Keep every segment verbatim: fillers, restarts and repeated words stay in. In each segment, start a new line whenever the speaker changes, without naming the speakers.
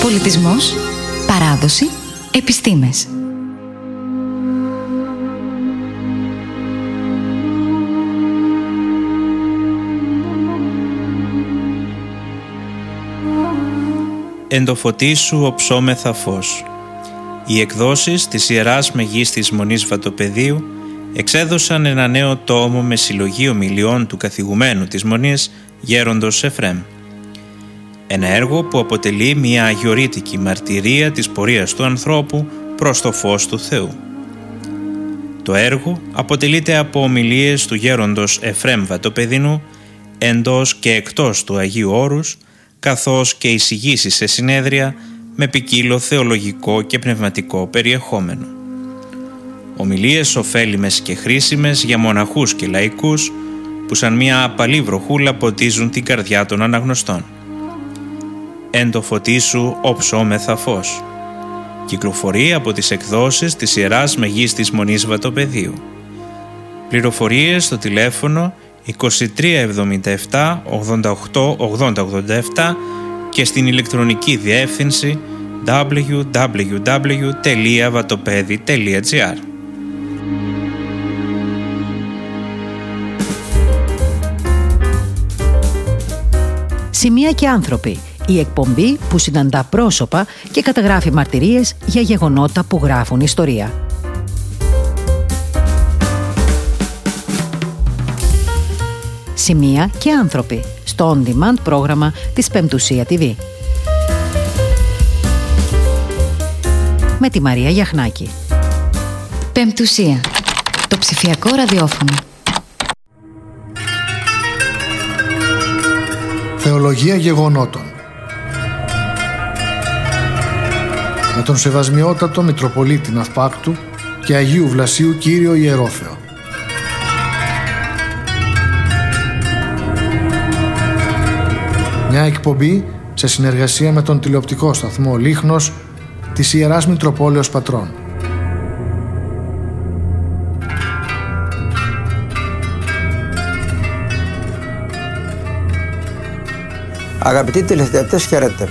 Πολιτισμός, παράδοση, επιστήμες.
Εν το φωτί σου οψόμεθα φως. Οι εκδόσεις της Ιεράς Μεγίστης Μονής Βατοπεδίου εξέδωσαν ένα νέο τόμο με συλλογή ομιλιών του καθηγουμένου της Μονής, Γέροντος Εφραίμ. Ένα έργο που αποτελεί μια αγιορείτικη μαρτυρία της πορείας του ανθρώπου προς το φως του Θεού. Το έργο αποτελείται από ομιλίες του Γέροντος Εφραίμ Βατοπεδινού εντός και εκτός του Αγίου Όρους, καθώς και εισηγήσεις σε συνέδρια με ποικίλο θεολογικό και πνευματικό περιεχόμενο. Ομιλίες ωφέλιμες και χρήσιμες για μοναχούς και λαϊκούς που σαν μια απαλή βροχούλα ποτίζουν την καρδιά των αναγνωστών. Εν το φωτί σου οψόμεθα φως. Κυκλοφορεί από τις εκδόσεις της Ιεράς Μεγίστης Μονής Βατοπεδίου. Πληροφορίες στο τηλέφωνο είκοσι τρία εβδομήντα επτά ογδόντα οκτώ ογδόντα ογδόντα επτά και στην ηλεκτρονική διεύθυνση double-u double-u double-u τελεία vatopedi τελεία gr.
Σημεία και άνθρωποι. Η εκπομπή που συναντά πρόσωπα και καταγράφει μαρτυρίες για γεγονότα που γράφουν ιστορία. Σημεία και άνθρωποι στο on-demand πρόγραμμα της Πεμπτουσία τι βι. Με τη Μαρία Γιαχνάκη.
Πεμπτουσία. Το ψηφιακό ραδιόφωνο.
Θεολογία γεγονότων. Με τον Σεβασμιότατο Μητροπολίτη Ναυπάκτου και Αγίου Βλασίου Κύριο Ιερόθεο. Μια εκπομπή σε συνεργασία με τον τηλεοπτικό σταθμό Λίχνος της Ιεράς Μητροπόλεως Πατρών.
Αγαπητοί τηλεθεατές, χαίρετε.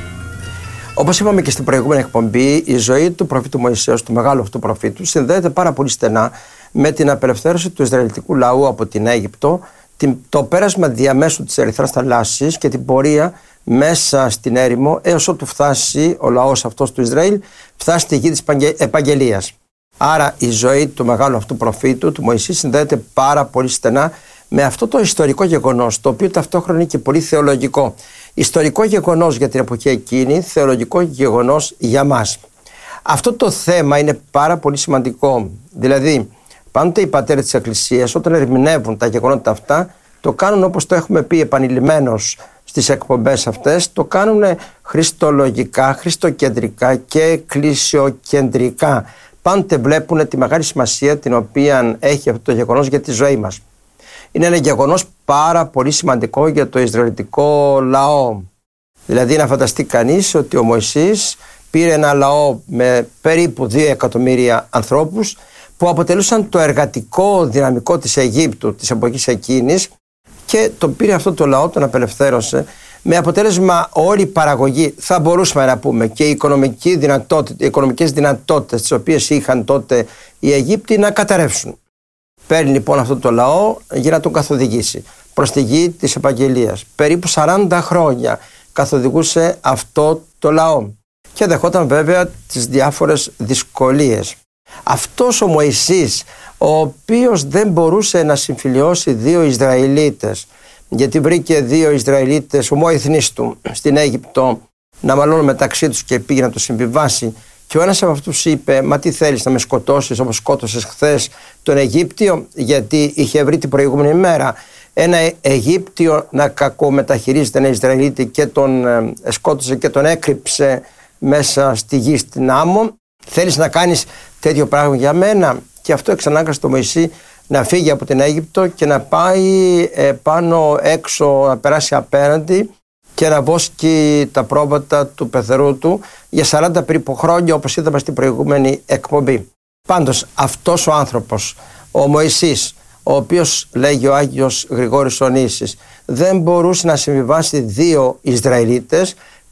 Όπως είπαμε και στην προηγούμενη εκπομπή, η ζωή του προφήτου Μωυσέως, του μεγάλου αυτού προφήτου, συνδέεται πάρα πολύ στενά με την απελευθέρωση του Ισραηλιτικού λαού από την Αίγυπτο, το πέρασμα διαμέσου της Ερυθράς θαλάσσης και την πορεία μέσα στην έρημο έως ότου φτάσει ο λαός αυτός του Ισραήλ, φτάσει στη γη της επαγγελίας. Άρα η ζωή του μεγάλου αυτού προφήτου, του Μωυσή, συνδέεται πάρα πολύ στενά με αυτό το ιστορικό γεγονός, το οποίο ταυτόχρονα είναι και πολύ θεολογικό. Ιστορικό γεγονός για την εποχή εκείνη, θεολογικό γεγονός για μας. Αυτό το θέμα είναι πάρα πολύ σημαντικό. Δηλαδή, πάντοτε οι πατέρες της Εκκλησίας, όταν ερμηνεύουν τα γεγονότα αυτά, το κάνουν, όπως το έχουμε πει επανειλημμένως στις εκπομπές αυτές, το κάνουν χριστολογικά, χριστοκεντρικά και εκκλησιοκεντρικά. Πάντοτε βλέπουν τη μεγάλη σημασία την οποία έχει αυτό το γεγονός για τη ζωή μας. Είναι ένα γεγονός πάρα πολύ σημαντικό για το Ισραηλιτικό λαό. Δηλαδή να φανταστεί κανείς ότι ο Μωυσής πήρε ένα λαό με περίπου δύο εκατομμύρια ανθρώπους που αποτελούσαν το εργατικό δυναμικό της Αιγύπτου της εποχής εκείνης και τον πήρε αυτό το λαό, τον απελευθέρωσε, με αποτέλεσμα όλη η παραγωγή, θα μπορούσαμε να πούμε, και οι οικονομική δυνατότητα, οι οικονομικές δυνατότητες τις οποίες είχαν τότε οι Αιγύπτιοι να καταρρεύσουν. Παίρνει λοιπόν αυτό το λαό για να τον καθοδηγήσει προς τη γη της επαγγελίας. Περίπου σαράντα χρόνια καθοδηγούσε αυτό το λαό και δεχόταν βέβαια τις διάφορες δυσκολίες. Αυτός ο Μωυσής, ο οποίος δεν μπορούσε να συμφιλιώσει δύο Ισραηλίτες, γιατί βρήκε δύο Ισραηλίτες ομοεθνείς του στην Αίγυπτο να μαλώνουν μεταξύ τους και πήγε να το συμβιβάσει, και ο ένας από αυτούς είπε: «Μα τι θέλεις, να με σκοτώσεις όπως σκότωσες χθες τον Αιγύπτιο?» Γιατί είχε βρει την προηγούμενη μέρα ένα Αιγύπτιο να κακομεταχειρίζεται ένα Ισραηλίτη και τον ε, σκότωσε και τον έκρυψε μέσα στη γη στην άμμο. «Θέλεις να κάνεις τέτοιο πράγμα για μένα?» Και αυτό εξανάγκασε το Μωυσή να φύγει από την Αίγυπτο και να πάει ε, πάνω έξω, να περάσει απέναντι και να βόσκει τα πρόβατα του πεθερού του για σαράντα περίπου χρόνια, όπως είδαμε στην προηγούμενη εκπομπή. Πάντως αυτός ο άνθρωπος, ο Μωυσής, ο οποίος, λέγει ο Άγιος Γρηγόρης ο Νήσης, δεν μπορούσε να συμβιβάσει δύο Ισραηλίτες,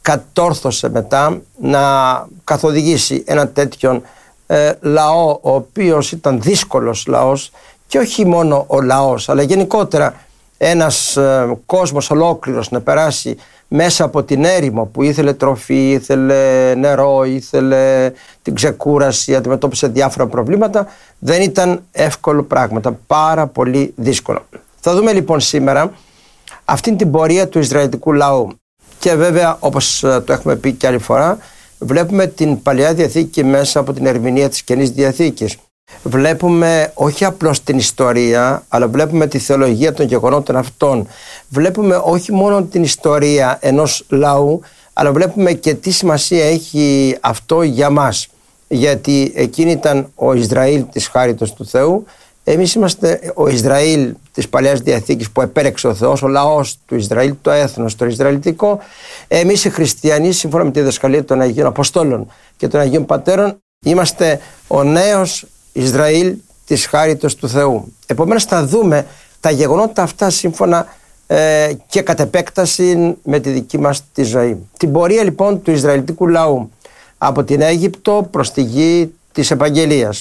κατόρθωσε μετά να καθοδηγήσει ένα τέτοιον ε, λαό, ο οποίος ήταν δύσκολος λαός, και όχι μόνο ο λαός, αλλά γενικότερα ένας ε, κόσμος ολόκληρος να περάσει μέσα από την έρημο που ήθελε τροφή, ήθελε νερό, ήθελε την ξεκούραση, αντιμετώπισε διάφορα προβλήματα. Δεν ήταν εύκολο πράγματα, πάρα πολύ δύσκολο. Θα δούμε λοιπόν σήμερα αυτήν την πορεία του Ισραηλιτικού λαού. Και βέβαια, όπως το έχουμε πει και άλλη φορά, βλέπουμε την Παλαιά Διαθήκη μέσα από την ερμηνεία της Καινής Διαθήκης. Βλέπουμε όχι απλώς την ιστορία, αλλά βλέπουμε τη θεολογία των γεγονότων αυτών. Βλέπουμε όχι μόνο την ιστορία ενός λαού, αλλά βλέπουμε και τι σημασία έχει αυτό για μας. Γιατί εκείνη ήταν ο Ισραήλ της χάριτος του Θεού. Εμείς είμαστε ο Ισραήλ της Παλαιάς Διαθήκης που επέρεξε ο Θεός, ο λαός του Ισραήλ, το έθνος, το Ισραηλιτικό. Εμείς οι χριστιανοί, σύμφωνα με τη διδασκαλία των Αγίων Αποστόλων και των Αγίων Πατέρων, είμαστε ο νέος Ισραήλ της χάριτος του Θεού. Επομένως θα δούμε τα γεγονότα αυτά σύμφωνα ε, και κατ' επέκταση με τη δική μας τη ζωή. Την πορεία λοιπόν του Ισραηλιτικού λαού από την Αίγυπτο προς τη γη της Επαγγελίας.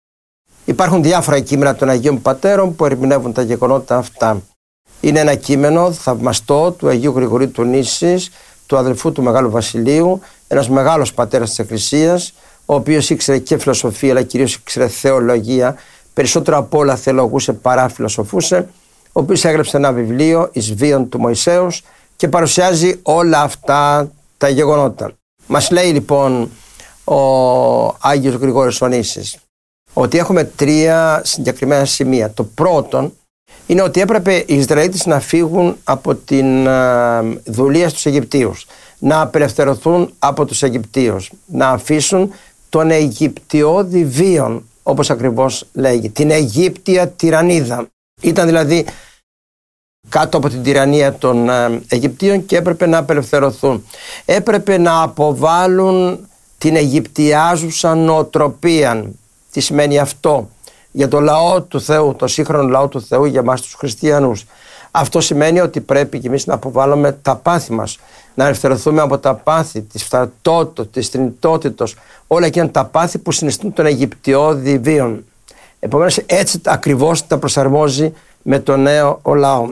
Υπάρχουν διάφορα κείμενα των Αγίων Πατέρων που ερμηνεύουν τα γεγονότα αυτά. Είναι ένα κείμενο θαυμαστό του Αγίου Γρηγορίου του Νήσης, του αδελφού του Μεγάλου Βασιλείου, ένας μεγάλος πατέρας της Εκκλησίας, ο οποίος ήξερε και φιλοσοφία, αλλά κυρίως ήξερε θεολογία, περισσότερο απ' όλα θεολογούσε παρά φιλοσοφούσε, ο οποίος έγραψε ένα βιβλίο, εις βίον του Μωυσέως, και παρουσιάζει όλα αυτά τα γεγονότα. Μας λέει λοιπόν ο Άγιος Γρηγόριος ο Νήσης ότι έχουμε τρία συγκεκριμένα σημεία. Το πρώτο είναι ότι έπρεπε οι Ισραηλίτες να φύγουν από την uh, δουλεία στους Αιγυπτίους, να απελευθερωθούν από τους Αιγυπτίους, να αφήσουν τον Αιγυπτιώδη βίον, όπως ακριβώς λέγει, την Αιγύπτια τυραννίδα. Ήταν δηλαδή κάτω από την τυραννία των uh, Αιγυπτίων και έπρεπε να απελευθερωθούν. Έπρεπε να αποβάλουν την Αιγυπτιάζουσα νοοτροπία. Τι σημαίνει αυτό για το λαό του Θεού, το σύγχρονο λαό του Θεού, για εμάς τους χριστιανούς? Αυτό σημαίνει ότι πρέπει και εμείς να αποβάλουμε τα πάθη μας, να ελευθερωθούμε από τα πάθη της φθαρτότητας, της θνητότητος, όλα εκείνα τα πάθη που συνιστούν τον Αιγυπτιώδη βίον. Επομένως έτσι ακριβώς τα προσαρμόζει με το νέο ο λαό.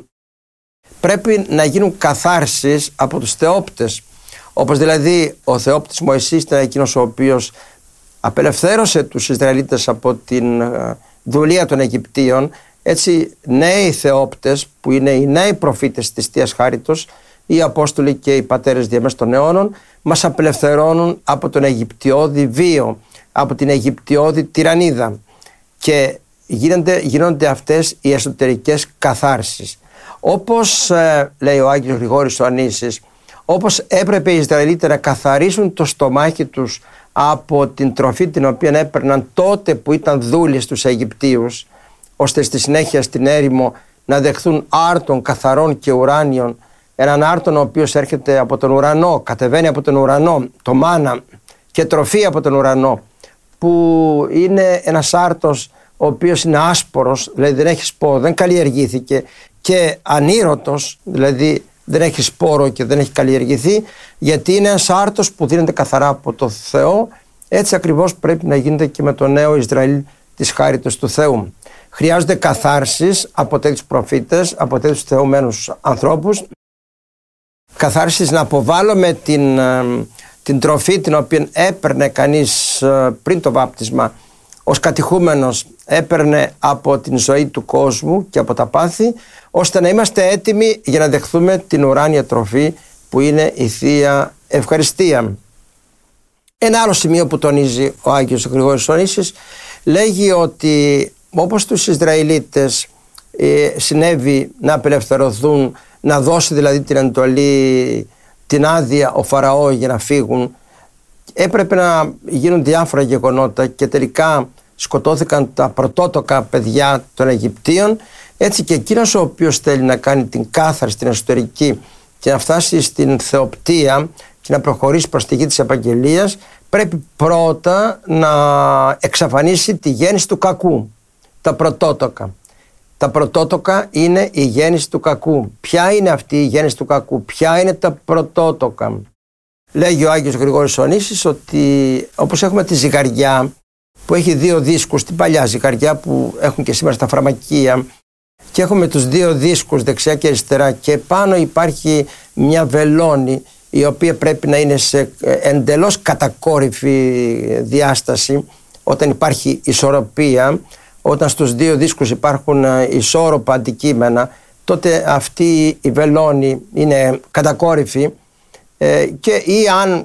Πρέπει να γίνουν καθάρσεις από τους θεόπτες, όπως δηλαδή ο θεόπτης Μωυσής ήταν εκείνος ο οποίος απελευθέρωσε τους Ισραηλίτες από την δουλεία των Αιγυπτίων. Έτσι νέοι θεόπτες που είναι οι νέοι προφήτες της Θείας Χάριτος, οι Απόστολοι και οι πατέρες διαμέσου των αιώνων, μας απελευθερώνουν από τον Αιγυπτιώδη βίο, από την Αιγυπτιώδη τυραννίδα, και γίνονται, γίνονται αυτές οι εσωτερικές καθάρσεις. Όπως ε, λέει ο Άγιος Γρηγόρης ο Νήσης, όπως έπρεπε οι Ισραηλίτες να καθαρίσουν το στομάχι τους από την τροφή την οποία έπαιρναν τότε που ήταν δούλοι στους Αιγυπτίους, ώστε στη συνέχεια στην έρημο να δεχθούν άρτων καθαρών και ουράνιων, έναν άρτον ο οποίος έρχεται από τον ουρανό, κατεβαίνει από τον ουρανό, το μάνα, και τροφή από τον ουρανό, που είναι ένας άρτος ο οποίος είναι άσπορος, δηλαδή δεν έχει σπόρο, δεν καλλιεργήθηκε, και ανήρωτος, δηλαδή δεν έχει σπόρο και δεν έχει καλλιεργηθεί, γιατί είναι ένας άρτος που δίνεται καθαρά από το Θεό. Έτσι ακριβώς πρέπει να γίνεται και με το νέο Ισραήλ της χάριτος του Θεού. Χρειάζονται καθάρσεις από τέτοιους προφήτες, από τέτοιους θεωμένους ανθρώπους. Καθάρσεις να αποβάλλουμε την, την τροφή την οποία έπαιρνε κανείς πριν το βάπτισμα, ως κατηχούμενος έπαιρνε από την ζωή του κόσμου και από τα πάθη, ώστε να είμαστε έτοιμοι για να δεχθούμε την ουράνια τροφή που είναι η Θεία Ευχαριστία. Ένα άλλο σημείο που τονίζει ο Άγιος Γρηγόρης ο Νήσης λέγει ότι όπως τους Ισραηλίτες ε, συνέβη να απελευθερωθούν, να δώσει δηλαδή την εντολή, την άδεια ο Φαραώ για να φύγουν, έπρεπε να γίνουν διάφορα γεγονότα και τελικά σκοτώθηκαν τα πρωτότοκα παιδιά των Αιγυπτίων. Έτσι και εκείνος ο οποίος θέλει να κάνει την κάθαρση στην εσωτερική και να φτάσει στην θεοπτία και να προχωρήσει προς τη γη της Επαγγελίας, πρέπει πρώτα να εξαφανίσει τη γέννηση του κακού, τα πρωτότοκα. Τα πρωτότοκα είναι η γέννηση του κακού. Ποια είναι αυτή η γέννηση του κακού? Ποια είναι τα πρωτότοκα? Λέγει ο Άγιος Γρηγόρης ο Ονήσης ότι όπως έχουμε τη ζυγαριά που έχει δύο δίσκους, την παλιά ζυγαριά που έχουν και σήμερα στα φαρμακεία, και έχουμε τους δύο δίσκους δεξιά και αριστερά, και πάνω υπάρχει μια βελόνη η οποία πρέπει να είναι σε εντελώς κατακόρυφη διάσταση. Όταν υπάρχει ισορροπία, όταν στους δύο δίσκους υπάρχουν ισόρροπα αντικείμενα, τότε αυτή η βελόνη είναι κατακόρυφη, ε, και ή αν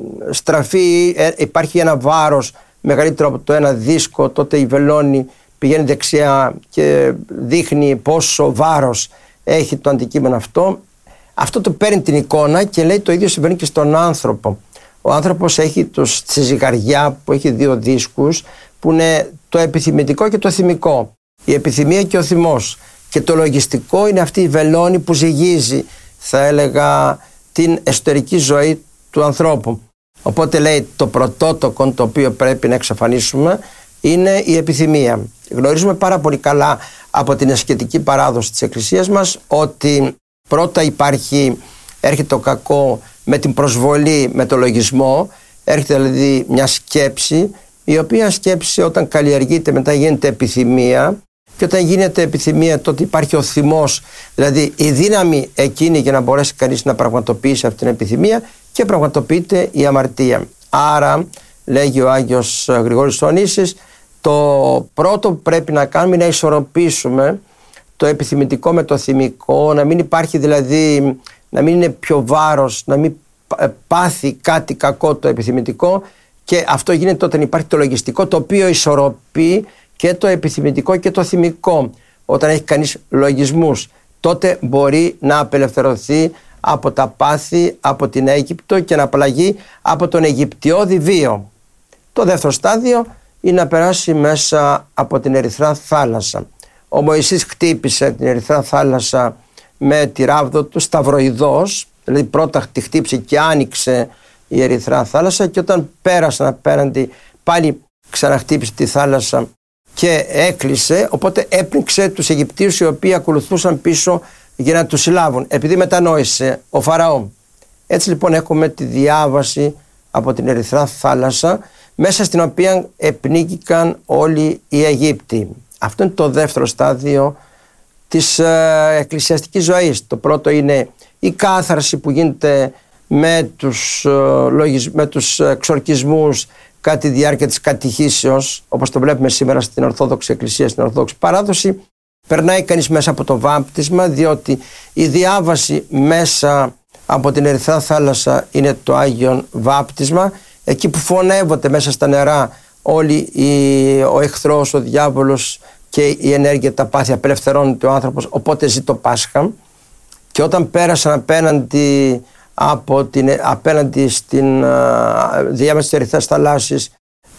στραφεί, ε, υπάρχει ένα βάρος μεγαλύτερο από το ένα δίσκο, τότε η βελόνη πηγαίνει δεξιά και δείχνει πόσο βάρος έχει το αντικείμενο αυτό. Αυτό το παίρνει την εικόνα και λέει το ίδιο συμβαίνει και στον άνθρωπο. Ο άνθρωπος έχει τους, τη ζυγαριά που έχει δύο δίσκους, που είναι το επιθυμητικό και το θυμικό, η επιθυμία και ο θυμός, και το λογιστικό είναι αυτή η βελόνη που ζυγίζει, θα έλεγα, την εσωτερική ζωή του ανθρώπου. Οπότε λέει το πρωτότοκο το οποίο πρέπει να εξαφανίσουμε είναι η επιθυμία. Γνωρίζουμε πάρα πολύ καλά από την ασκητική παράδοση της Εκκλησίας μας ότι πρώτα υπάρχει, έρχεται το κακό με την προσβολή, με το λογισμό, έρχεται δηλαδή μια σκέψη, η οποία σκέψη όταν καλλιεργείται μετά γίνεται επιθυμία, και όταν γίνεται επιθυμία τότε υπάρχει ο θυμός, δηλαδή η δύναμη εκείνη για να μπορέσει κανείς να πραγματοποιήσει αυτή την επιθυμία, και πραγματοποιείται η αμαρτία. Άρα λέγει ο Άγιος Γρηγόρης ο Ονήσης, το πρώτο που πρέπει να κάνουμε είναι να ισορροπήσουμε το επιθυμητικό με το θυμικό, να μην υπάρχει δηλαδή, να μην είναι πιο βάρος, να μην πάθει κάτι κακό το επιθυμητικό, και αυτό γίνεται όταν υπάρχει το λογιστικό, το οποίο ισορροπεί και το επιθυμητικό και το θυμικό. Όταν έχει κανείς λογισμούς, τότε μπορεί να απελευθερωθεί από τα πάθη, από την Αίγυπτο, και να πλαγεί από τον Αιγυπτιώδη βίο. Το δεύτερο στάδιο είναι να περάσει μέσα από την Ερυθρά θάλασσα. Ο Μωυσής χτύπησε την Ερυθρά θάλασσα με τη ράβδο του σταυροειδώς, δηλαδή πρώτα τη χτύπησε και άνοιξε η Ερυθρά θάλασσα, και όταν πέρασαν απέναντι πάλι ξαναχτύπησε τη θάλασσα και έκλεισε, οπότε έπνιξε τους Αιγυπτίους οι οποίοι ακολουθούσαν πίσω για να τους συλλάβουν, επειδή μετανόησε ο Φαραώ. Έτσι λοιπόν έχουμε τη διάβαση από την Ερυθρά θάλασσα, μέσα στην οποία επνίγηκαν όλοι οι Αιγύπτιοι. Αυτό είναι το δεύτερο στάδιο της ε, εκκλησιαστικής ζωής. Το πρώτο είναι η κάθαρση που γίνεται με τους, ε, λογισ... με τους εξορκισμούς κατά τη διάρκεια της κατηχήσεως, όπως το βλέπουμε σήμερα στην Ορθόδοξη Εκκλησία, στην Ορθόδοξη Παράδοση. Περνάει κανείς μέσα από το βάπτισμα, διότι η διάβαση μέσα από την Ερυθρά θάλασσα είναι το Άγιον Βάπτισμα, εκεί που φωνεύονται μέσα στα νερά όλοι οι, ο εχθρός, ο διάβολος και η ενέργεια, τα πάθη, απελευθερώνεται ο άνθρωπος, οπότε ζει το Πάσχα. Και όταν πέρασαν απέναντι, από την, απέναντι στην uh, διάβαση της Ερυθράς θαλάσσης,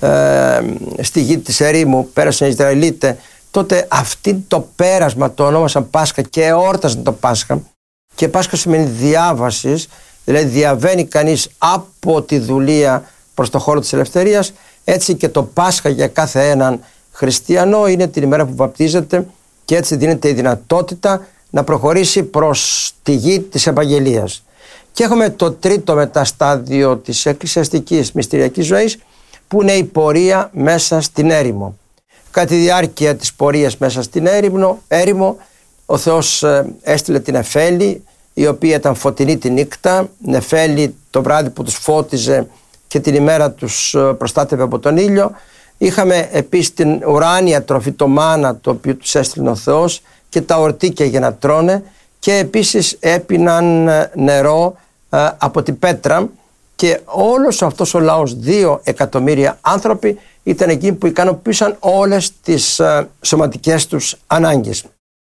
uh, στη γη της ερήμου, πέρασαν οι Ισραηλίτες, τότε αυτή το πέρασμα το ονόμασαν Πάσχα και εόρτασαν το Πάσχα. Και Πάσχα σημαίνει διάβασης, δηλαδή διαβαίνει κανείς από τη δουλεία προς το χώρο της ελευθερίας. Έτσι και το Πάσχα για κάθε έναν χριστιανό είναι την ημέρα που βαπτίζεται, και έτσι δίνεται η δυνατότητα να προχωρήσει προς τη γη της Ευαγγελίας. Και έχουμε το τρίτο μεταστάδιο της εκκλησιαστικής μυστηριακής ζωής, που είναι η πορεία μέσα στην έρημο. Κατά τη διάρκεια της πορείας μέσα στην έρημο, έρημο ο Θεός έστειλε την Νεφέλη, η οποία ήταν φωτεινή τη νύχτα, Νεφέλη το βράδυ που τους φώτιζε και την ημέρα τους προστάτευε από τον ήλιο. Είχαμε επίσης την ουράνια τροφή, το μάνα, το οποίο τους έστειλε ο Θεός, και τα ορτίκια για να τρώνε, και επίσης έπιναν νερό ε, από την πέτρα, και όλος αυτός ο λαός, δύο εκατομμύρια άνθρωποι, ήταν εκείνοι που ικανοποίησαν όλες τις ε, σωματικές τους ανάγκες.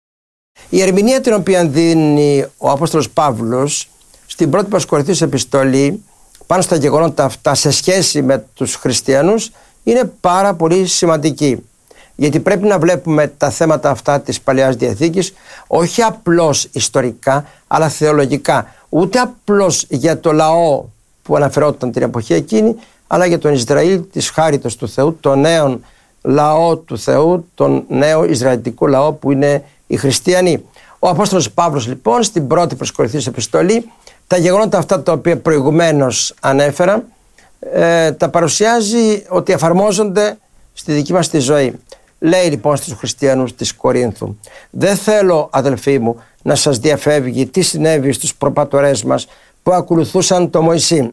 Η ερμηνεία την οποία δίνει ο Απόστολος Παύλος στην πρώτη προς Κορινθίους επιστολή πάνω στα γεγονότα αυτά σε σχέση με τους χριστιανούς είναι πάρα πολύ σημαντική. Γιατί πρέπει να βλέπουμε τα θέματα αυτά της Παλαιάς Διαθήκης όχι απλώς ιστορικά, αλλά θεολογικά. Ούτε απλώς για το λαό που αναφερόταν την εποχή εκείνη, αλλά για τον Ισραήλ της χάριτος του Θεού, τον νέο λαό του Θεού, τον νέο Ισραηλιτικό λαό που είναι οι χριστιανοί. Ο Απόστολος Παύλος λοιπόν στην πρώτη προς Κορινθίους επιστολή τα γεγονότα αυτά τα οποία προηγουμένως ανέφερα, ε, τα παρουσιάζει ότι εφαρμόζονται στη δική μας τη ζωή. Λέει λοιπόν στους χριστιανούς της Κορίνθου: δεν θέλω, αδελφοί μου, να σας διαφεύγει τι συνέβη στους προπατορές μας που ακολουθούσαν το Μωυσή.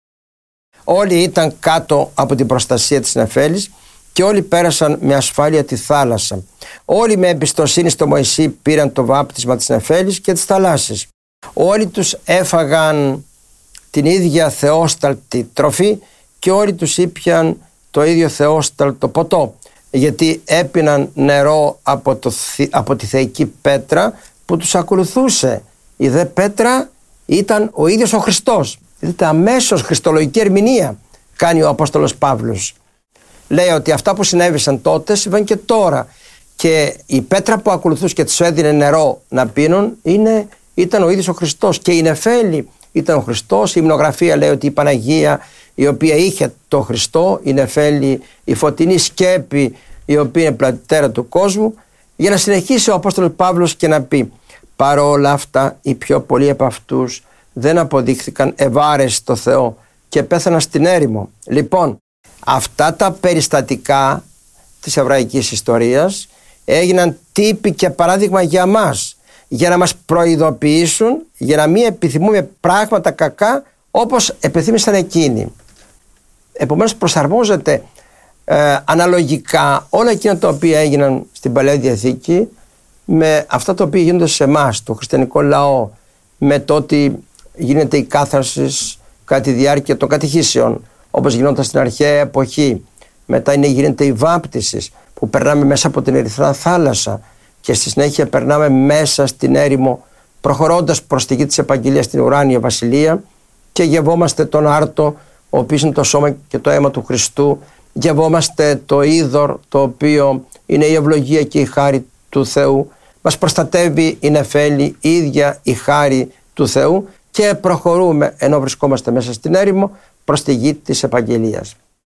Όλοι ήταν κάτω από την προστασία της νεφέλης και όλοι πέρασαν με ασφάλεια τη θάλασσα. Όλοι με εμπιστοσύνη στο Μωυσή πήραν το βάπτισμα της νεφέλης και της θαλάσσης. Όλοι τους έφαγαν την ίδια θεόσταλτη τροφή και όλοι τους ήπιαν το ίδιο θεόσταλτο ποτό, γιατί έπιναν νερό από, το, από τη θεϊκή πέτρα που τους ακολουθούσε. Η δε πέτρα ήταν ο ίδιος ο Χριστός. Δείτε, αμέσως χριστολογική ερμηνεία κάνει ο Απόστολος Παύλος. Λέει ότι αυτά που συνέβησαν τότε συμβαίνουν και τώρα, και η πέτρα που ακολουθούσε και τους έδινε νερό να πίνουν είναι, ήταν ο ίδιος ο Χριστός, και η νεφέλη ήταν ο Χριστός. Η υμνογραφία λέει ότι η Παναγία, η οποία είχε το Χριστό, η νεφέλη, η φωτεινή σκέπη, η οποία είναι πλατητέρα του κόσμου, για να συνεχίσει ο Απόστολος Παύλος και να πει: παρόλα αυτά οι πιο πολλοί από αυτούς δεν αποδείχθηκαν ευάρεστοι στο Θεό και πέθαναν στην έρημο. Λοιπόν, αυτά τα περιστατικά της εβραϊκής ιστορίας έγιναν τύπη και παράδειγμα για μας, για να μας προειδοποιήσουν, για να μην επιθυμούμε πράγματα κακά όπως επιθύμησαν εκείνοι. Επομένως προσαρμόζεται ε, αναλογικά όλα εκείνα τα οποία έγιναν στην Παλαιά Διαθήκη με αυτά τα οποία γίνονται σε εμάς, το χριστιανικό λαό, με το ότι γίνεται η κάθαρση κατά τη διάρκεια των κατηχήσεων, όπως γινόταν στην αρχαία εποχή. Μετά είναι, γίνεται η βάπτιση που περνάμε μέσα από την Ερυθρά θάλασσα και στη συνέχεια περνάμε μέσα στην έρημο, προχωρώντας προς τη γη της Επαγγελίας στην ουράνια βασιλεία, και γευόμαστε τον άρτο, ο οποίος είναι το σώμα και το αίμα του Χριστού. Γευόμαστε το είδωρ, το οποίο είναι η ευλογία και η χάρη του Θεού. Μας προστατεύει η νεφέλη, η ίδια η χάρη του Θεού, και προχωρούμε ενώ βρισκόμαστε μέσα στην έρημο προς τη γη της Επαγγελίας.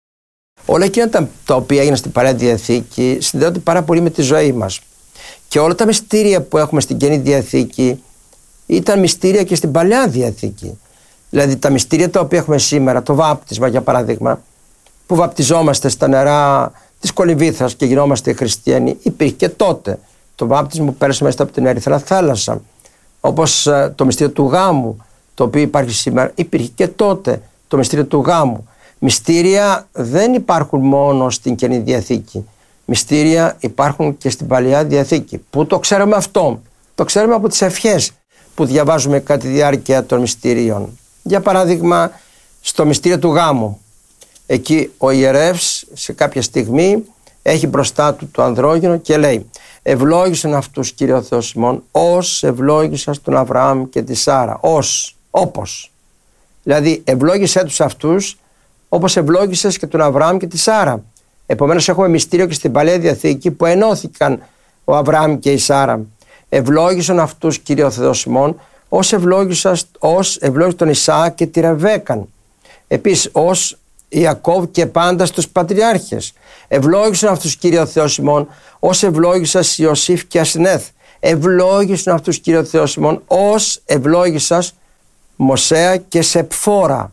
Όλα εκείνα τα, τα οποία έγιναν στην Παλαιά Διαθήκη συνδέονται πάρα πολύ με τη ζωή μας, και όλα τα μυστήρια που έχουμε στην Καινή Διαθήκη ήταν μυστήρια και στην Παλαιά Διαθήκη. Δηλαδή τα μυστήρια τα οποία έχουμε σήμερα, το βάπτισμα για παράδειγμα, που βαπτιζόμαστε στα νερά της Κολυμβήθρας και γινόμαστε χριστιανοί, υπήρχε και τότε. Το βάπτισμα που πέρασε μέσα από την Ερυθρά θάλασσα, όπως το μυστήριο του γάμου, το οποίο υπάρχει σήμερα, υπήρχε και τότε το μυστήριο του γάμου. Μυστήρια δεν υπάρχουν μόνο στην Καινή Διαθήκη. Μυστήρια υπάρχουν και στην Παλαιά Διαθήκη. Πού το ξέρουμε αυτό? Το ξέρουμε από τις ευχές που διαβάζουμε κατά τη διάρκεια των μυστηρίων. Για παράδειγμα, στο μυστήριο του γάμου, εκεί ο ιερεύς σε κάποια στιγμή έχει μπροστά του το ανδρόγυνο και λέει: ευλόγησαν αυτούς, Κύριε ο Θεός ημών, ως ευλόγησας τον Αβραάμ και τη Σάρα. Ως, όπως. Δηλαδή ευλόγησέ τους αυτούς όπως ευλόγησες και τον Αβραάμ και τη Σάρα. Επομένως έχουμε μυστήριο και στην Παλαιά Διαθήκη που ενώθηκαν ο Αβραάμ και η Σάρα. Ευλόγησαν αυτούς, Κύριε ο Θεός ημών, ως ευλόγησας, ως ευλόγησαν τον Ισαάκ και τη Ρεβέκαν. Επίσης ως Ιακώβ και πάντα στους πατριάρχες. Ευλόγησαν αυτούς, Κύριε ο Θεός ημών, ως ευλόγησας Ιωσήφ και Ασνέθ. Ευλόγησαν αυτούς, Κύριε ο Θεός ημών, ως ευλόγησας Μωσέα και Σεπφόρα.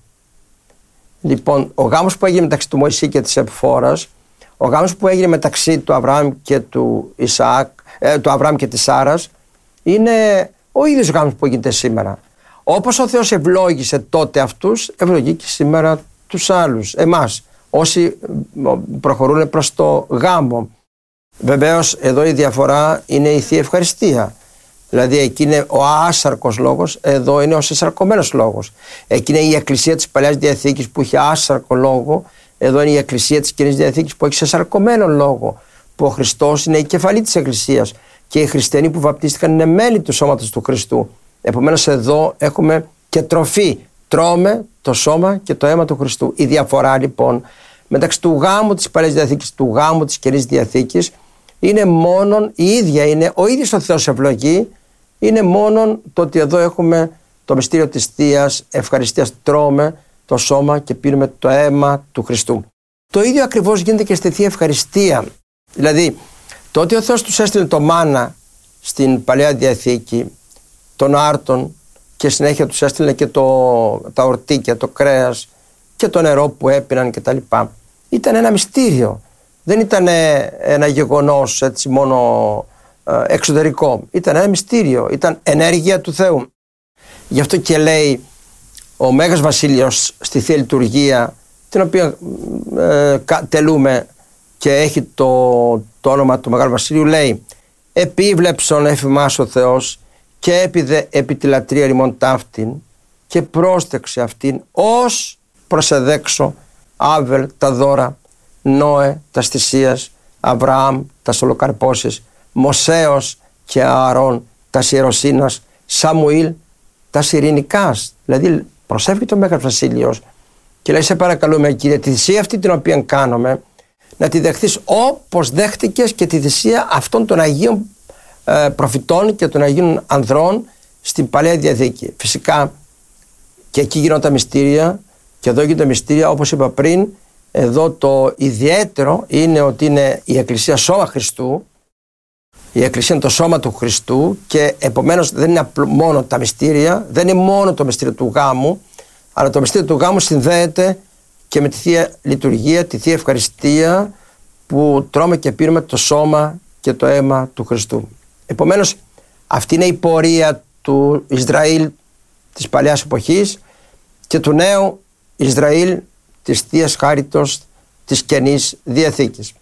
Λοιπόν, ο γάμος που έγινε μεταξύ του Μωυσή και της Σεπφόρας, ο γάμος που έγινε μεταξύ του Αβραάμ και του Ισαάκ, ε, του Αβραάμ και της Σάρας, είναι ο ίδιος γάμος που γίνεται σήμερα. Όπως ο Θεός ευλόγησε τότε αυτούς, ευλογεί και σήμερα τους άλλους, εμάς, όσοι προχωρούν προς το γάμο. Βεβαίως εδώ η διαφορά είναι η Θεία Ευχαριστία. Δηλαδή εκεί είναι ο άσαρκος λόγος, εδώ είναι ο σεσαρκωμένος λόγος. Εκεί είναι η Εκκλησία της Παλαιάς Διαθήκης που έχει άσαρκο λόγο, εδώ είναι η Εκκλησία της Καινής Διαθήκης που έχει σεσαρκωμένο λόγο, που ο Χριστός είναι η κεφαλή της Εκκλησίας και οι χριστιανοί που βαπτίστηκαν είναι μέλη του σώματος του Χριστού. Επομένως εδώ έχουμε και τροφή, τρώμε το σώμα και το αίμα του Χριστού. Η διαφορά λοιπόν μεταξύ του γάμου της Παλαιάς Διαθήκης, του γάμου της Καινής Διαθήκης, είναι μόνον η ίδια, είναι ο ίδιος ο Θεός ευλογεί, είναι μόνον το ότι εδώ έχουμε το μυστήριο της Θείας Ευχαριστίας, τρώμε το σώμα και πίνουμε το αίμα του Χριστού. Το ίδιο ακριβώς γίνεται και στη Θεία Ευχαριστία. Δηλαδή, το ότι ο Θεός τους έστειλε το μάνα στην Παλαιά Διαθήκη, τον άρτον και συνέχεια τους έστειλε και το, τα ορτίκια, το κρέας και το νερό που έπιναν κτλ. Ήταν ένα μυστήριο. Δεν ήταν ένα γεγονός έτσι μόνο ε, εξωτερικό. Ήταν ένα μυστήριο. Ήταν ενέργεια του Θεού. Γι' αυτό και λέει ο Μέγας Βασίλειος στη Θεία Λειτουργία, την οποία ε, τελούμε και έχει το, το όνομα του Μεγάλου Βασιλείου, λέει «Επίβλεψον εφημάς ο Θεός και έπιδε επί τη λατρεία ρημών ταύτην και πρόστεξε αυτήν ως προσεδέξω Άβελ τα δώρα, Νόε τα θυσίας, Αβραάμ τα ολοκαρπώσεις, Μωσέος και Ααρών τα ιεροσύνας, Σαμουήλ τα ειρηνικάς». Δηλαδή προσεύχεται ο Μέγας Βασίλειος και λέει «Σε παρακαλούμε, Κύριε, τη θυσία αυτή την οποία κάνουμε να τη δεχθείς όπως δέχτηκες και τη θυσία αυτών των Αγίων ε, προφητών και των Αγίων ανδρών στην Παλαιά Διαθήκη». Φυσικά και εκεί γίνονται τα μυστήρια και εδώ γίνονται μυστήρια, όπως είπα πριν. Εδώ το ιδιαίτερο είναι ότι είναι η Εκκλησία σώμα Χριστού. Η Εκκλησία είναι το σώμα του Χριστού και επομένως δεν είναι μόνο τα μυστήρια, δεν είναι μόνο το μυστήριο του γάμου, αλλά το μυστήριο του γάμου συνδέεται και με τη Θεία Λειτουργία, τη Θεία Ευχαριστία, που τρώμε και πίνουμε το σώμα και το αίμα του Χριστού. Επομένως αυτή είναι η πορεία του Ισραήλ της παλαιάς εποχής και του νέου Ισραήλ της Θείας Χάριτος της Καινής Διαθήκης.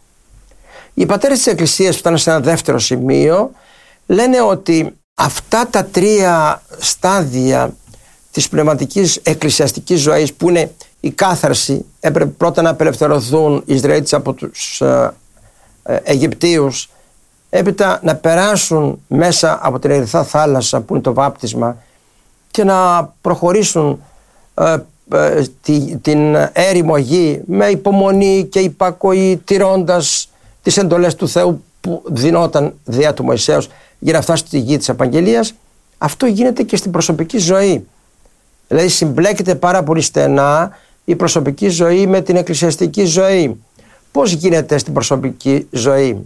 Οι πατέρες της Εκκλησίας φτάνουν σε ένα δεύτερο σημείο, λένε ότι αυτά τα τρία στάδια της πνευματικής εκκλησιαστικής ζωής, που είναι η κάθαρση, έπρεπε πρώτα να απελευθερωθούν οι Ισραηλίτες από τους ε, ε, Αιγυπτίους, έπειτα να περάσουν μέσα από την Ερυθρά Θάλασσα που είναι το βάπτισμα και να προχωρήσουν ε, ε, τη, την έρημο γη με υπομονή και υπακοή, τηρώντας τις εντολές του Θεού που δινόταν διά του Μωυσέως για να φτάσει στη γη της Απαγγελίας. Αυτό γίνεται και στην προσωπική ζωή. Δηλαδή συμπλέκεται πάρα πολύ στενά η προσωπική ζωή με την εκκλησιαστική ζωή. Πώς γίνεται στην προσωπική ζωή?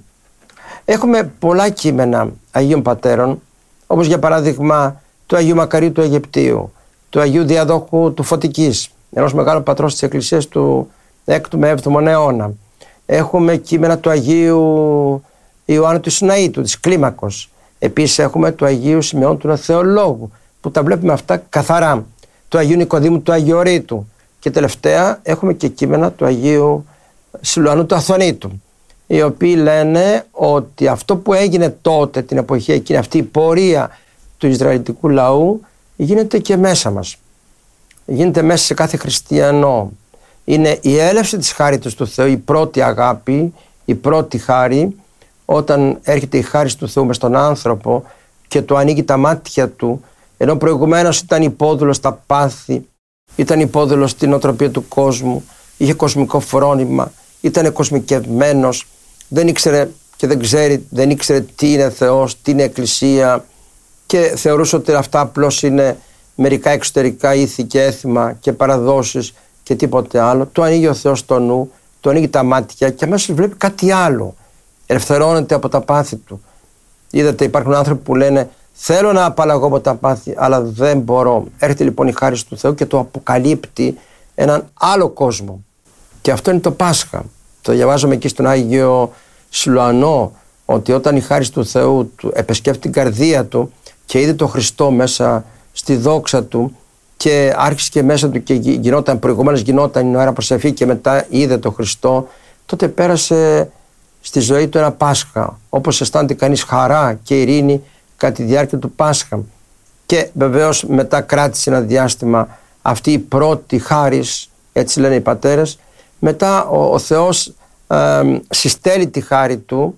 Έχουμε πολλά κείμενα Αγίων Πατέρων, όπως για παράδειγμα του Αγίου Μακαρίου του Αιγυπτίου, του Αγίου Διαδόχου του Φωτικής, ενός μεγάλου πατρός της Εκκλησίας του έκτου με έβδομο αιώνα. Έχουμε κείμενα του Αγίου Ιωάννου του Σιναήτου, της Κλίμακος. Επίσης έχουμε του Αγίου Σημεών του Θεολόγου, που τα βλέπουμε αυτά καθαρά. Του Αγίου Νικοδήμου του Αγιορείτου. Και τελευταία έχουμε και κείμενα του Αγίου Σιλουανού του Αθωνίτου, οι οποίοι λένε ότι αυτό που έγινε τότε την εποχή εκείνη, αυτή η πορεία του Ισραηλιτικού λαού, γίνεται και μέσα μας. Γίνεται μέσα σε κάθε χριστιανό. Είναι η έλευση της χάριτος του Θεού, η πρώτη αγάπη, η πρώτη χάρη, όταν έρχεται η χάρις του Θεού μες στον άνθρωπο και του ανοίγει τα μάτια του, ενώ προηγουμένως ήταν υπόδουλος στα πάθη, ήταν υπόδουλος στην νοοτροπία του κόσμου, είχε κοσμικό φρόνημα, ήταν κοσμικευμένος, δεν ήξερε και δεν ξέρει, δεν ήξερε τι είναι Θεός, τι είναι Εκκλησία και θεωρούσε ότι αυτά απλώς είναι μερικά εξωτερικά ήθη και έθιμα και παραδόσεις και τίποτε άλλο. Του ανοίγει ο Θεός το νου, του ανοίγει τα μάτια και αμέσως βλέπει κάτι άλλο. Ελευθερώνεται από τα πάθη του. Είδατε, υπάρχουν άνθρωποι που λένε θέλω να απαλλαγώ από τα πάθη, αλλά δεν μπορώ. Έρχεται λοιπόν η χάρις του Θεού και το αποκαλύπτει έναν άλλο κόσμο. Και αυτό είναι το Πάσχα. Το διαβάζουμε εκεί στον Άγιο Σιλουανό, ότι όταν η χάρις του Θεού του επεσκέφτει την καρδία του και είδε τον Χριστό μέσα στη δόξα του και άρχισε και μέσα του και γινόταν, προηγουμένως γινόταν η ώρα προσευχή και μετά είδε τον Χριστό, τότε πέρασε στη ζωή του ένα Πάσχα, όπως αισθάνεται κανείς χαρά και ειρήνη κατά τη διάρκεια του Πάσχα. Και βεβαίως μετά κράτησε ένα διάστημα αυτή η πρώτη χάρις, έτσι λένε οι πατέρες. Μετά ο, ο Θεός ε, συστέλει τη χάρη του.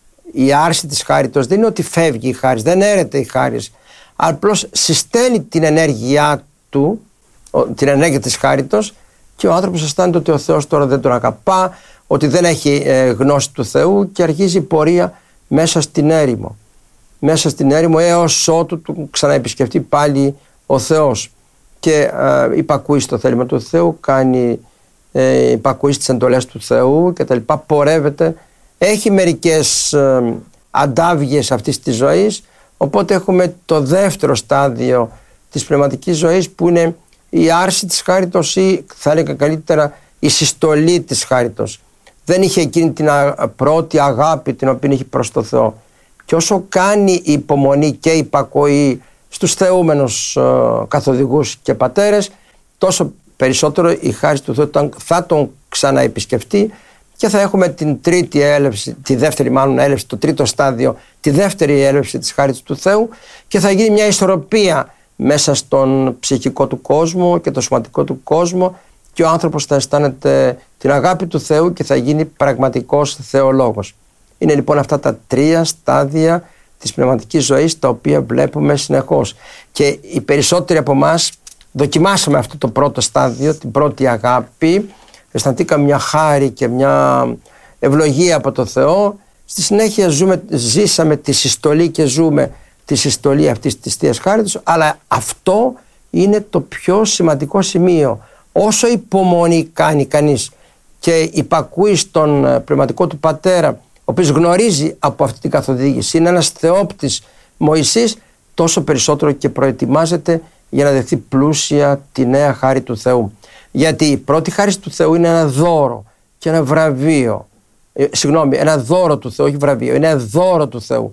Η άρση της χάριτος δεν είναι ότι φεύγει η χάρις, δεν έρεται η χάρις, απλώς συστέλει την ενέργειά του, την ενέργεια της χάριτος, και ο άνθρωπος αισθάνεται ότι ο Θεός τώρα δεν τον αγαπά, ότι δεν έχει ε, γνώση του Θεού και αρχίζει η πορεία μέσα στην έρημο. Μέσα στην έρημο έως ότου του ξαναεπισκεφτεί πάλι ο Θεός και ε, υπακούει στο θέλημα του Θεού, κάνει ε, υπακούει στις εντολές του Θεού και τα λοιπά, πορεύεται, έχει μερικές ε, αντάβιες αυτής της ζωής. Οπότε έχουμε το δεύτερο στάδιο της πνευματικής ζωής, που είναι η άρση της χάριτος ή θα έλεγα καλύτερα η συστολή της χάριτος. Δεν είχε εκείνη την πρώτη αγάπη την οποία είχε προς το Θεό. Και όσο κάνει η υπομονή και η υπακοή στους θεούμενους καθοδηγούς και πατέρες, τόσο περισσότερο η χάρη του Θεού θα τον ξαναεπισκεφτεί και θα έχουμε την τρίτη έλευση, τη δεύτερη μάλλον έλευση, το τρίτο στάδιο, τη δεύτερη έλευση της χάρης του Θεού, και θα γίνει μια ισορροπία μέσα στον ψυχικό του κόσμο και το σωματικό του κόσμο, και ο άνθρωπος θα αισθάνεται την αγάπη του Θεού και θα γίνει πραγματικός θεολόγος. Είναι λοιπόν αυτά τα τρία στάδια της πνευματικής ζωής τα οποία βλέπουμε συνεχώς, και οι περισσότεροι από εμάς δοκιμάσαμε αυτό το πρώτο στάδιο, την πρώτη αγάπη, αισθανθήκαμε μια χάρη και μια ευλογία από το Θεό. Στη συνέχεια ζούμε, ζήσαμε τη συστολή και ζούμε τη συστολή αυτής της Θείας Χάριτος, αλλά αυτό είναι το πιο σημαντικό σημείο. Όσο υπομονή κάνει κανείς και υπακούει στον πνευματικό του πατέρα, ο οποίος γνωρίζει από αυτή την καθοδήγηση, είναι ένας θεόπτης Μωυσής, τόσο περισσότερο και προετοιμάζεται για να δεχθεί πλούσια τη νέα χάρη του Θεού. Γιατί η πρώτη χάρη του Θεού είναι ένα δώρο και ένα βραβείο. Ε, συγγνώμη, ένα δώρο του Θεού, όχι βραβείο, είναι ένα δώρο του Θεού.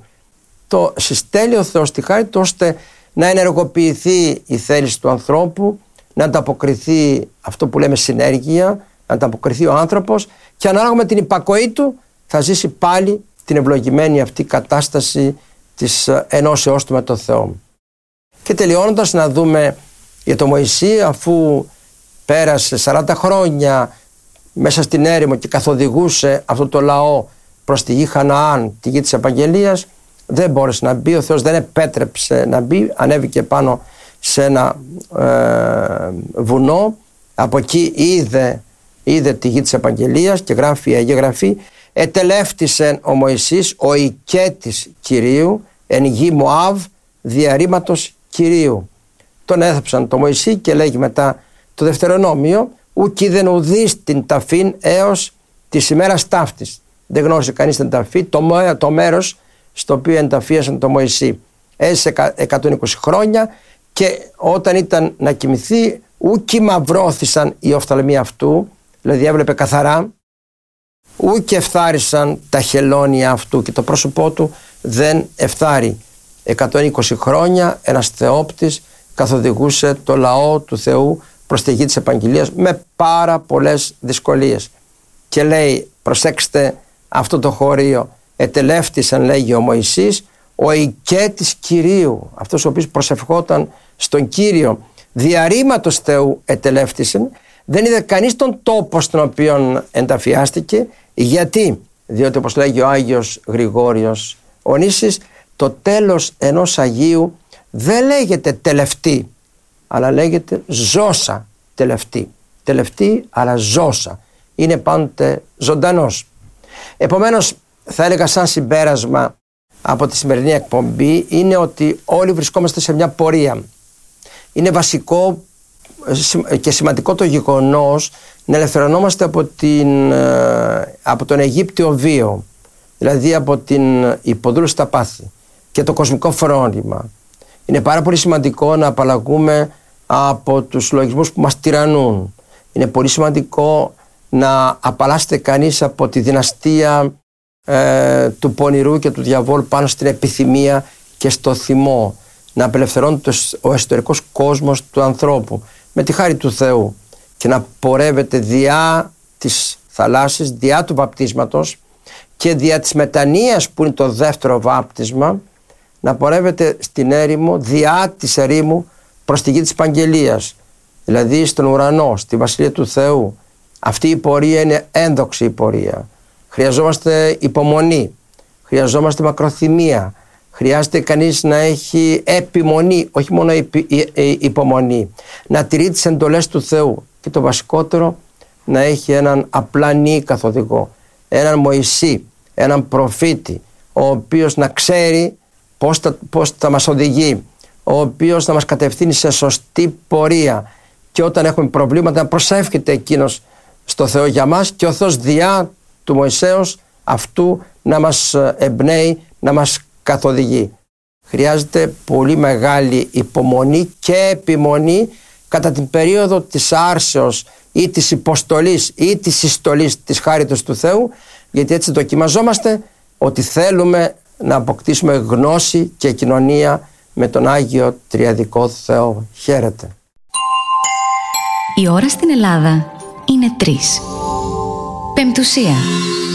Το συστέλει ο Θεός στη χάρη του ώστε να ενεργοποιηθεί η θέληση του ανθρώπου, να ανταποκριθεί αυτό που λέμε συνέργεια, να ανταποκριθεί ο άνθρωπος, και ανάλογα με την υπακοή του θα ζήσει πάλι την ευλογημένη αυτή κατάσταση της ενώσεώς του με τον Θεό. Και τελειώνοντας, να δούμε για τον Μωυσή, αφού πέρασε σαράντα χρόνια μέσα στην έρημο και καθοδηγούσε αυτό το λαό προς τη γη Χαναάν, τη γη της Επαγγελίας, δεν μπόρεσε να μπει, ο Θεός δεν επέτρεψε να μπει, ανέβηκε πάνω σε ένα ε, βουνό, από εκεί είδε, είδε τη γη της Επαγγελίας, και γράφει η Αγία Γραφή, ετελεύτησε ο Μωυσής ο οικέτης Κυρίου εν γη Μωάβ διαρρήματος Κυρίου. Τον έθαψαν το Μωυσή και λέγει μετά το Δευτερονόμιο, ουκ είδεν ουδείς την ταφήν έως της ημέρας ταύτης. Δεν γνώρισε κανείς την ταφή, το, το μέρος στο οποίο ενταφίασαν το Μωυσή. Έζησε εκατόν είκοσι χρόνια, και όταν ήταν να κοιμηθεί, ουκ μαυρώθησαν οι οφθαλμοί αυτού, δηλαδή έβλεπε καθαρά, ουκ εφθάρισαν τα χελώνια αυτού, και το πρόσωπό του δεν εφθάρει. εκατόν είκοσι χρόνια ένας θεόπτης καθοδηγούσε το λαό του Θεού προς τη γη της Επαγγελίας με πάρα πολλές δυσκολίες. Και λέει, προσέξτε αυτό το χωρίο, ετελεύτησαν, λέγει ο Μωυσής, ο οικέτης Κυρίου, αυτός ο οποίος προσευχόταν στον Κύριο, διαρρήματος Θεού ετελεύτησαν. Δεν είδε κανείς τον τόπο στον οποίο ενταφιάστηκε. Γιατί? Διότι, όπως λέγει ο Άγιος Γρηγόριος ο Νήσης, το τέλος ενός Αγίου δεν λέγεται τελευτή, αλλά λέγεται ζώσα τελευτή. Τελευτή, αλλά ζώσα. Είναι πάντοτε ζωντανός. Επομένως, θα έλεγα σαν συμπέρασμα από τη σημερινή εκπομπή, είναι ότι όλοι βρισκόμαστε σε μια πορεία. Είναι βασικό και σημαντικό το γεγονός να ελευθερωνόμαστε από, την, από τον Αιγύπτιο βίο, δηλαδή από την υποδούλωση στα πάθη και το κοσμικό φρόνημα. Είναι πάρα πολύ σημαντικό να απαλλαγούμε από τους λογισμούς που μας τυραννούν. Είναι πολύ σημαντικό να απαλλάσσεται κανείς από τη δυναστεία ε, του πονηρού και του διαβόλου πάνω στην επιθυμία και στο θυμό. Να απελευθερώνεται ο εσωτερικός κόσμος του ανθρώπου με τη χάρη του Θεού και να πορεύεται διά της θαλάσσης, διά του βαπτίσματος και διά της μετανοίας που είναι το δεύτερο βάπτισμα, να πορεύεται στην έρημο, διά της ερήμου προς τη γη της Επαγγελίας, δηλαδή στον ουρανό, στη Βασιλεία του Θεού. Αυτή η πορεία είναι ένδοξη η πορεία. Χρειαζόμαστε υπομονή, χρειαζόμαστε μακροθυμία, χρειάζεται κανείς να έχει επιμονή, όχι μόνο υπομονή, να τηρεί τις εντολές του Θεού και το βασικότερο, να έχει έναν απλανή καθοδηγό, έναν Μωυσή, έναν προφήτη, ο οποίος να ξέρει πώς θα, πώς θα μας οδηγεί, ο οποίος να μας κατευθύνει σε σωστή πορεία, και όταν έχουμε προβλήματα να προσεύχεται εκείνος στο Θεό για μας, και ο Θεός διά του Μωυσέως αυτού να μας εμπνέει, να μας καθοδηγεί. χρειάζεται πολύ μεγάλη υπομονή και επιμονή κατά την περίοδο της άρσεως ή της υποστολής ή της συστολής της χάριτος του Θεού, γιατί έτσι δοκιμαζόμαστε ότι θέλουμε να αποκτήσουμε γνώση και κοινωνία με τον Άγιο Τριαδικό Θεό. Χαίρετε.
Η ώρα στην Ελλάδα είναι τρεις. Πεμπτουσία.